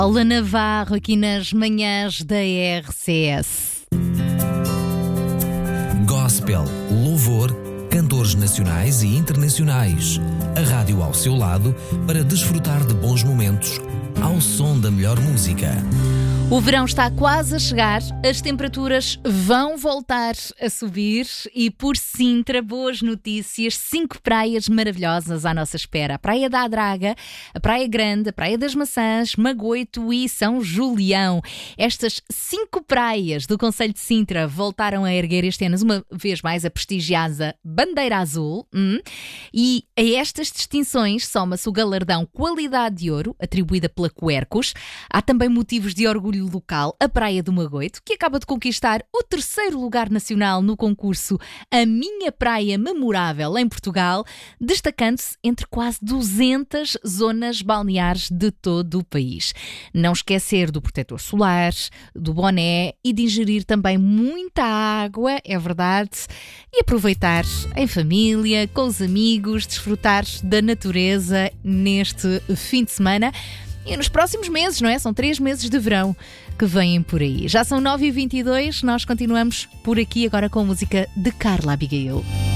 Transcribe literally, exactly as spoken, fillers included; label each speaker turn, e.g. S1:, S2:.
S1: Paula Navarro aqui nas manhãs da R C S.
S2: Gospel, louvor, cantores nacionais e internacionais. A rádio ao seu lado para desfrutar de bons momentos ao som da melhor música.
S1: O verão está quase a chegar, as temperaturas vão voltar a subir e por Sintra, boas notícias, cinco praias maravilhosas à nossa espera. A Praia da Adraga, a Praia Grande, a Praia das Maçãs, Magoito e São Julião. Estas cinco praias do concelho de Sintra voltaram a erguer este ano uma vez mais a prestigiosa Bandeira Azul. Hum? E a estas distinções soma-se o galardão Qualidade de Ouro, atribuída pela Quercus. Há também motivos de orgulho local, a Praia do Magoito, que acaba de conquistar o terceiro lugar nacional no concurso A Minha Praia Memorável em Portugal, destacando-se entre quase duzentas zonas balneares de todo o país. Não esquecer do protetor solar, do boné e de ingerir também muita água, é verdade, e aproveitar em família, com os amigos, desfrutar da natureza neste fim de semana. E nos próximos meses, não é? São três meses de verão que vêm por aí. Já são nove e vinte e dois, nós continuamos por aqui agora com a música de Carla Abigail.